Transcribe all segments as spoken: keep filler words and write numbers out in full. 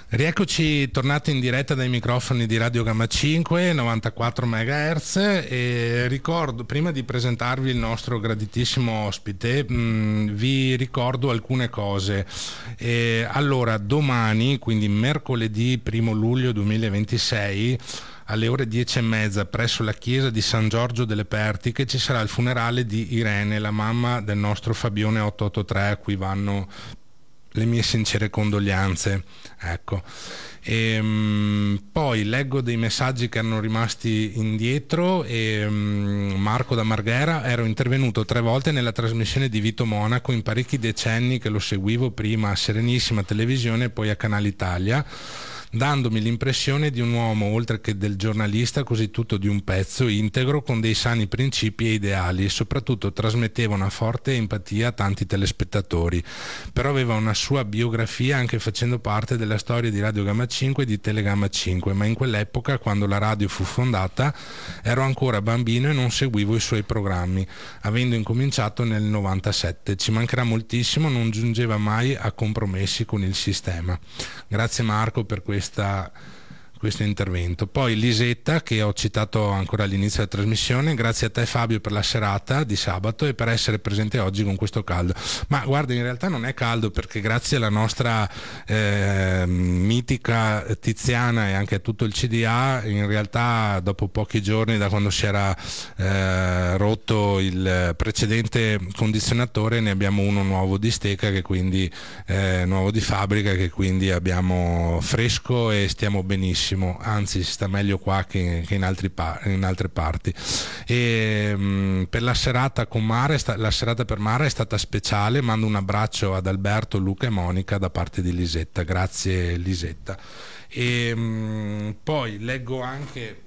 Rieccoci tornati in diretta dai microfoni di Radio Gamma cinque, novantaquattro megahertz, e ricordo, prima di presentarvi il nostro graditissimo ospite, mh, vi ricordo alcune cose. E allora, domani, quindi mercoledì primo luglio duemilaventisei, alle ore dieci e mezza presso la chiesa di San Giorgio delle Pertiche ci sarà il funerale di Irene, la mamma del nostro Fabione ottocentottantatré, a cui vanno le mie sincere condoglianze. Ecco. E, um, poi leggo dei messaggi che erano rimasti indietro. E, um, Marco da Marghera: ero intervenuto tre volte nella trasmissione di Vito Monaco in parecchi decenni che lo seguivo, prima a Serenissima Televisione e poi a Canale Italia, dandomi l'impressione di un uomo, oltre che del giornalista, così tutto di un pezzo integro con dei sani principi e ideali, e soprattutto trasmetteva una forte empatia a tanti telespettatori. Però aveva una sua biografia, anche facendo parte della storia di Radio Gamma cinque e di Telegamma cinque, ma in quell'epoca, quando la radio fu fondata, ero ancora bambino e non seguivo i suoi programmi, avendo incominciato nel novantasette. Ci mancherà moltissimo, non giungeva mai a compromessi con il sistema. Grazie Marco per questo Questa, questo intervento. Poi Lisetta, che ho citato ancora all'inizio della trasmissione: grazie a te Fabio per la serata di sabato e per essere presente oggi con questo caldo. Ma guarda, in realtà non è caldo, perché grazie alla nostra eh, mitica Tiziana e anche a tutto il C D A, in realtà dopo pochi giorni da quando si era eh, rotto il precedente condizionatore, ne abbiamo uno nuovo di Steca, che quindi eh, nuovo di fabbrica, che quindi abbiamo fresco e stiamo benissimo. Anzi, si sta meglio qua che, che in, altri pa- in altre parti. E mh, per la serata con Mara, sta- la serata per Mara è stata speciale. Mando un abbraccio ad Alberto, Luca e Monica da parte di Lisetta. Grazie Lisetta. E mh, poi leggo anche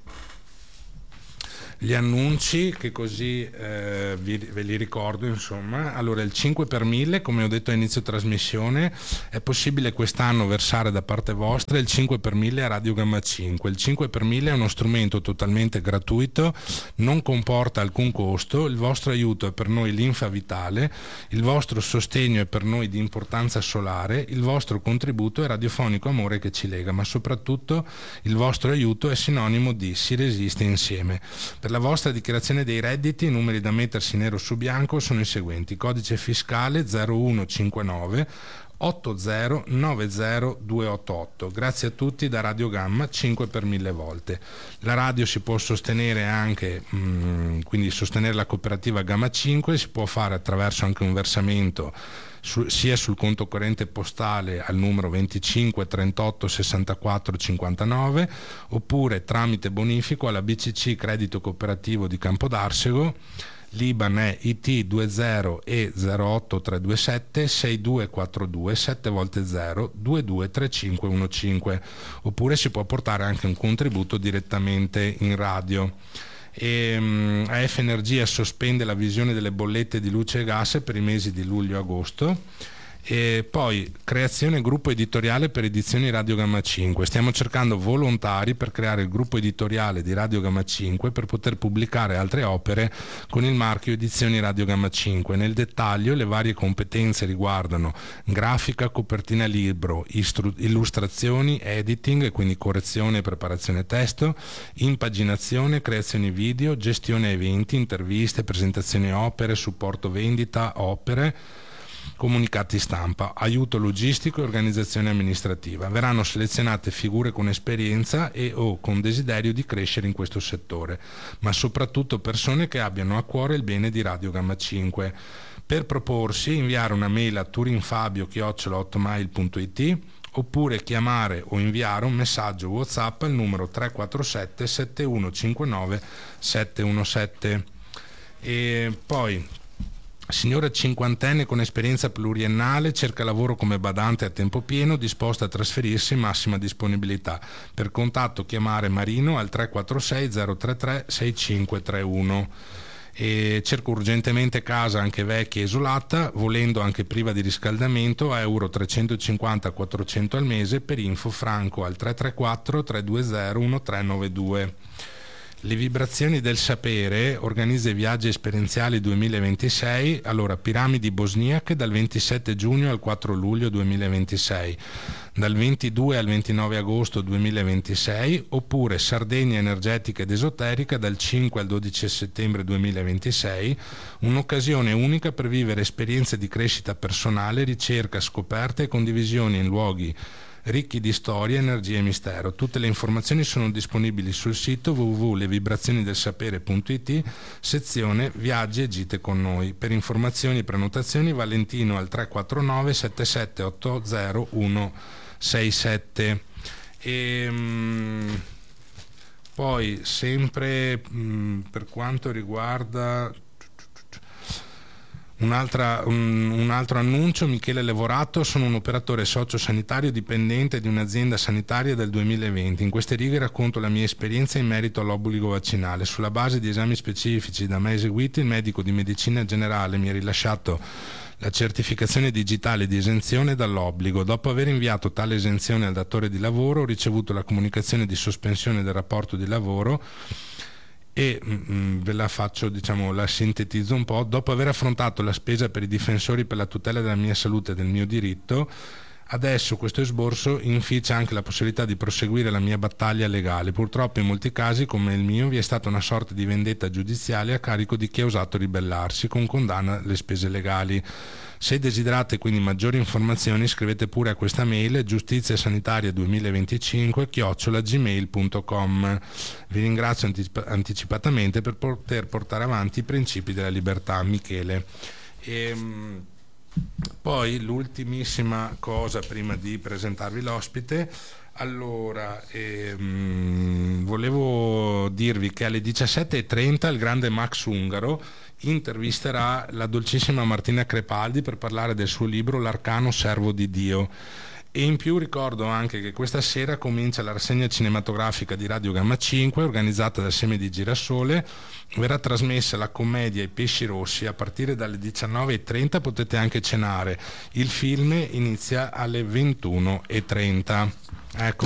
gli annunci, che così eh, vi, ve li ricordo, insomma. Allora, il cinque per mille, come ho detto a inizio trasmissione, è possibile quest'anno versare da parte vostra il cinque per mille a Radio Gamma cinque. Il cinque per mille è uno strumento totalmente gratuito, non comporta alcun costo, il vostro aiuto è per noi linfa vitale, il vostro sostegno è per noi di importanza solare, il vostro contributo è radiofonico amore che ci lega, ma soprattutto il vostro aiuto è sinonimo di si resiste insieme. Per la vostra dichiarazione dei redditi, i numeri da mettersi nero su bianco sono i seguenti: codice fiscale zero uno cinquantanove ottanta novanta duecentottantotto. Grazie a tutti da Radio Gamma cinque per mille volte. La radio si può sostenere anche, mh, quindi sostenere la cooperativa Gamma cinque si può fare attraverso anche un versamento Su, sia sul conto corrente postale al numero venticinque trentotto sessantaquattro cinquantanove, oppure tramite bonifico alla B C C Credito Cooperativo di Campodarsego. L'I B A N è I T venti E zero otto tre due sette sei due quattro due sette volte zero due due tre cinque uno cinque, oppure si può portare anche un contributo direttamente in radio. E, um, A F Energia sospende la visione delle bollette di luce e gas per i mesi di luglio e agosto. E poi creazione gruppo editoriale per edizioni Radio Gamma cinque. Stiamo cercando volontari per creare il gruppo editoriale di Radio Gamma cinque per poter pubblicare altre opere con il marchio Edizioni Radio Gamma cinque. Nel dettaglio, le varie competenze riguardano grafica, copertina libro, istru- illustrazioni, editing, quindi correzione e preparazione testo, impaginazione, creazione video, gestione eventi, interviste, presentazioni opere, supporto vendita opere, comunicati stampa, aiuto logistico e organizzazione amministrativa. Verranno selezionate figure con esperienza e o con desiderio di crescere in questo settore, ma soprattutto persone che abbiano a cuore il bene di Radio Gamma cinque. Per proporsi, inviare una mail a turinfabio chiocciola hotmail punto it, oppure chiamare o inviare un messaggio WhatsApp al numero tre quattro sette sette uno cinque nove sette uno sette. E poi signora cinquantenne con esperienza pluriennale, cerca lavoro come badante a tempo pieno, disposta a trasferirsi, massima disponibilità. Per contatto chiamare Marino al tre quattro sei zero tre tre sei cinque tre uno. E cerco urgentemente casa anche vecchia e isolata, volendo anche priva di riscaldamento, a euro trecentocinquanta quattrocento al mese. Per info franco al tre tre quattro tre due zero uno tre nove due. Le vibrazioni del sapere organizza i viaggi esperienziali duemilaventisei. Allora, Piramidi Bosniache dal ventisette giugno al quattro luglio duemilaventisei, dal ventidue al ventinove agosto duemilaventisei, oppure Sardegna energetica ed esoterica dal cinque al dodici settembre duemilaventisei, un'occasione unica per vivere esperienze di crescita personale, ricerca, scoperta e condivisione in luoghi ricchi di storia, energia e mistero. Tutte le informazioni sono disponibili sul sito w w w punto le vibrazioni del sapere punto i t, sezione viaggi e gite con noi. Per informazioni e prenotazioni Valentino al tre quattro nove sette sette otto zero uno sei sette. E, mh, poi sempre mh, per quanto riguarda Un'altra, un, un altro annuncio: Michele Levorato, sono un operatore sociosanitario dipendente di un'azienda sanitaria del duemilaventi. In queste righe racconto la mia esperienza in merito all'obbligo vaccinale. Sulla base di esami specifici da me eseguiti, il medico di medicina generale mi ha rilasciato la certificazione digitale di esenzione dall'obbligo. Dopo aver inviato tale esenzione al datore di lavoro, ho ricevuto la comunicazione di sospensione del rapporto di lavoro e mh, ve la faccio, diciamo, la sintetizzo un po'. Dopo aver affrontato la spesa per i difensori per la tutela della mia salute e del mio diritto, adesso questo esborso inficia anche la possibilità di proseguire la mia battaglia legale. Purtroppo in molti casi, come il mio, vi è stata una sorta di vendetta giudiziale a carico di chi ha osato ribellarsi con condanna alle spese legali. Se desiderate quindi maggiori informazioni, scrivete pure a questa mail giustiziasanitaria duemilaventicinque chiocciola gmail punto com. Vi ringrazio anticip- anticipatamente per poter portare avanti i principi della libertà. Michele. E, poi l'ultimissima cosa prima di presentarvi l'ospite. Allora, ehm, volevo dirvi che alle diciassette e trenta il grande Max Ungaro intervisterà la dolcissima Martina Crepaldi per parlare del suo libro L'arcano servo di Dio. E in più ricordo anche che questa sera comincia la rassegna cinematografica di Radio Gamma cinque organizzata da Seme di Girasole. Verrà trasmessa la commedia I pesci rossi a partire dalle diciannove e trenta, potete anche cenare. Il film inizia alle ventuno e trenta. Ecco.